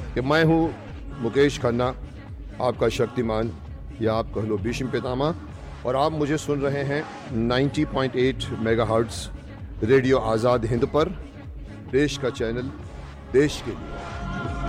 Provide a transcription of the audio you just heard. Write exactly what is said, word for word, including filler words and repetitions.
कि मैं हूं मुकेश खन्ना, आपका शक्तिमान या आप कह लो भीष्म पितामह, और आप मुझे सुन रहे हैं नब्बे पॉइंट आठ मेगाहर्ट्ज़ रेडियो आज़ाद हिंद पर, देश का चैनल, देश के लिए।